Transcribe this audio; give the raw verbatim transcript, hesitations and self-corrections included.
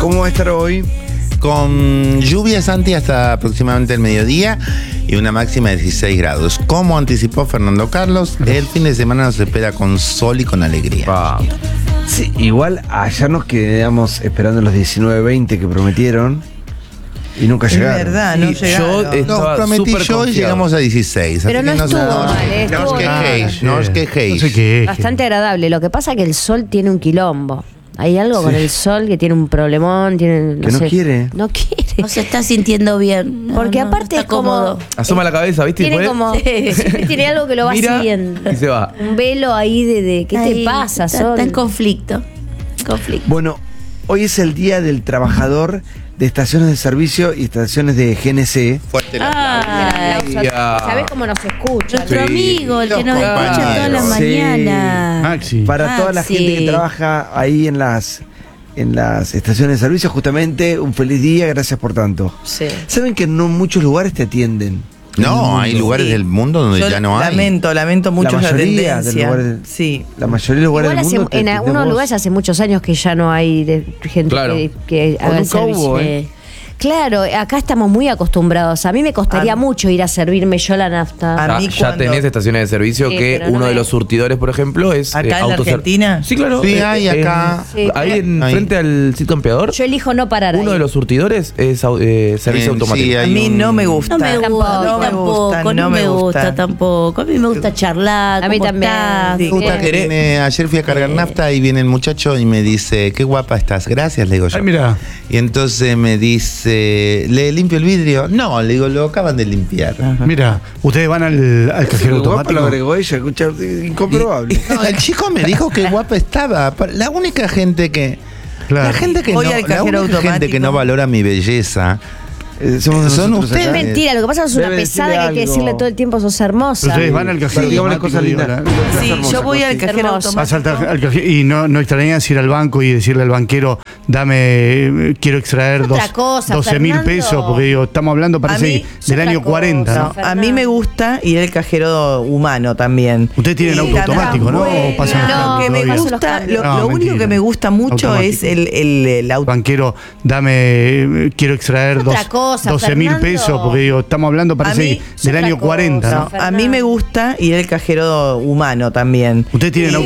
¿Cómo va a estar hoy? Con lluvia, Santi, hasta aproximadamente el mediodía y una máxima de dieciséis grados. Como anticipó Fernando Carlos, el fin de semana nos espera con sol y con alegría. Wow. Sí, igual ayer nos quedamos esperando los diecinueve veinte que prometieron y nunca Es llegaron. verdad, no Y llegaron. yo Nos estaba prometí súper yo y confiado. llegamos a dieciséis. Pero así no que estuvo no, mal, no estuvo os quejéis, no os quejéis. No sé qué es. Bastante agradable. Lo que pasa es que el sol tiene un quilombo. Hay algo con el sol que tiene un problemón. Tiene, no Que no sé, quiere. No quiere. No se está sintiendo bien. No, Porque no, aparte no es está como. cómodo. Asoma la cabeza, ¿viste? Tiene Después, como. Siempre tiene algo que lo va mira siguiendo. y se va. Un velo ahí de. de ¿Qué Ahí, te pasa, está, sol? está en conflicto. En conflicto. Bueno, hoy es el día del trabajador de estaciones de servicio y estaciones de G N C. Fuerte la Ah, Ya. ¿Sabés cómo nos escucha? nuestro Sí. amigo, el que Los nos escucha compañeros. todas las Sí. mañanas. Maxi. Para toda la Maxi. gente que trabaja ahí en las, en las estaciones de servicio, justamente un feliz día, gracias por tanto. Sí. ¿Saben que no muchos lugares te atienden? En el No, mundo. hay lugares Sí. del mundo donde Yo ya no hay. lamento, lamento mucho La esa mayoría de tendencia. lugares- Sí. La mayoría de los lugares Igual del hace- mundo te en atiende algunos vos. lugares hace muchos años que ya no hay de gente Claro. que, que O haga el nunca servicio. hubo, ¿eh? Claro, acá estamos muy acostumbrados. A mí me costaría A- mucho ir a servirme yo la nafta. A Ya, mí ya cuando- tenés estaciones de servicio Sí, que pero no uno de me- los surtidores, por ejemplo, es. ¿Acá en la autoser- Argentina? Sí, claro. Sí, eh, hay eh, acá. Sí, ahí en ahí. frente al sitio campeador. Yo elijo no parar ahí. Uno de los surtidores es au- eh, servicio Eh, automático. sí, A hay mí un- no me gusta. No me Tampoco. gusta, a mí No me tampoco, gusta, no, no me me gusta. gusta. tampoco. A mí me gusta charlar. A mí ¿cómo también. estás? Sí. Puta que ¿Querés? viene- ayer fui a cargar nafta y viene el muchacho y me dice, qué guapa estás, gracias, le digo yo. Ay, mira. Y entonces me dice, ¿le limpio el vidrio? No, le digo, lo acaban de limpiar. Mira, ustedes van al, al cajero Guapa lo automático. agregó ella, escucha, incomprobable. No, el chico me dijo que guapa estaba. La única gente que... Claro. La gente que Voy no, al la cajero única gente automático. que no valora mi belleza. Eh, somos Son nosotros ustedes. Es acá. mentira, lo que pasa es que sos una Debe pesada decirle que hay que algo. decirle todo el tiempo sos hermosa. Ustedes van al cajero Pero digamos las automático. cosas digo, lindas. la- Sí, hermosa, yo voy al Costi. cajero Hermoso. Vas al, automático. ta- al cajero y no, no extrañas ir al banco y decirle al banquero, dame, eh, quiero extraer Otra dos, cosa, doce mil Fernando. pesos, porque digo, estamos hablando, parece, mí del es otra año cosa. cuarenta. ¿no? No, a mí me gusta ir al cajero humano también. Ustedes tienen Y auto también- automático, ¿no? Bueno, ¿O pasan no, lo que me todavía? gusta, lo, No, lo único mentira. que me gusta mucho Automático. es el, el, el auto. Banquero, dame, eh, quiero extraer Otra dos, cosa, doce mil Fernando. pesos, porque digo, estamos hablando, parece, mí es del otra año cosa. cuarenta. ¿no? No, a mí me gusta ir al cajero humano también. Ustedes tienen Y